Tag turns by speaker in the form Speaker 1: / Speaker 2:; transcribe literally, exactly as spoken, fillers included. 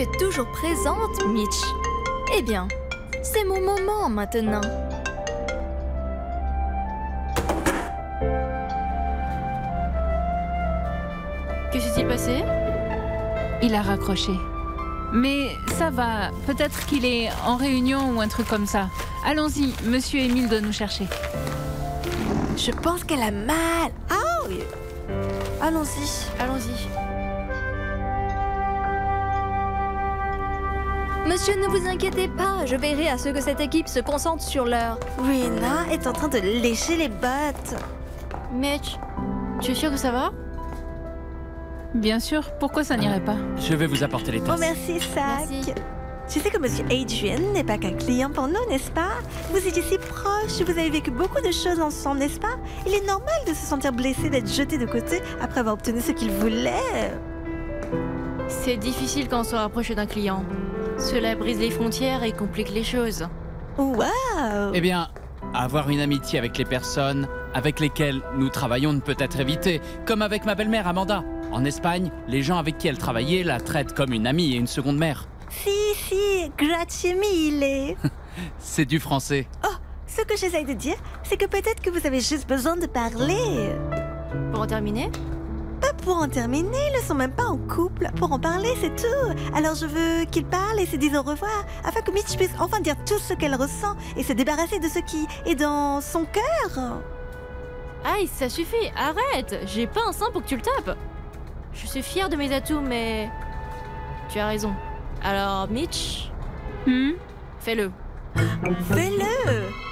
Speaker 1: es toujours présente, Mitch. Eh bien, c'est mon moment maintenant.
Speaker 2: Que s'est-il passé?
Speaker 3: Il a raccroché. Mais ça va, peut-être qu'il est en réunion ou un truc comme ça. Allons-y, Monsieur Émile doit nous chercher.
Speaker 4: Je pense qu'elle a mal. Ah oui. Allons-y.
Speaker 2: Allons-y.
Speaker 1: Monsieur, ne vous inquiétez pas, je veillerai à ce que cette équipe se concentre sur leur...
Speaker 4: Rina est en train de lécher les bottes.
Speaker 2: Mitch, tu es sûr que ça va?
Speaker 3: Bien sûr, pourquoi ça n'irait pas?
Speaker 5: Je vais vous apporter les
Speaker 4: Oh,
Speaker 5: tasses.
Speaker 4: merci, Sac.
Speaker 2: Merci.
Speaker 4: Tu sais que Monsieur Adrian n'est pas qu'un client pour nous, n'est-ce pas? Vous étiez si proches, vous avez vécu beaucoup de choses ensemble, n'est-ce pas? Il est normal de se sentir blessé, d'être jeté de côté après avoir obtenu ce qu'il voulait.
Speaker 2: C'est difficile quand on se rapproche d'un client. Cela brise les frontières et complique les choses.
Speaker 4: Waouh!
Speaker 5: Eh bien, avoir une amitié avec les personnes avec lesquelles nous travaillons ne peut être évité, comme avec ma belle-mère Amanda. En Espagne, les gens avec qui elle travaillait la traitent comme une amie et une seconde mère.
Speaker 4: Si, si, grazie mille.
Speaker 5: C'est du français.
Speaker 4: Oh, ce que j'essaye de dire, c'est que peut-être que vous avez juste besoin de parler.
Speaker 2: Pour en terminer,
Speaker 4: Pas pour en terminer, ils ne sont même pas en couple. Pour en parler, c'est tout. Alors je veux qu'ils parlent et se disent au revoir, afin que Mitch puisse enfin dire tout ce qu'elle ressent et se débarrasser de ce qui est dans son cœur.
Speaker 2: aïe, ça suffit, arrête. J'ai pas un sein pour que tu le tapes. Je suis fière de mes atouts, mais... Tu as raison. Alors, Mitch,
Speaker 3: Hmm?
Speaker 2: fais-le.
Speaker 4: Fais-le.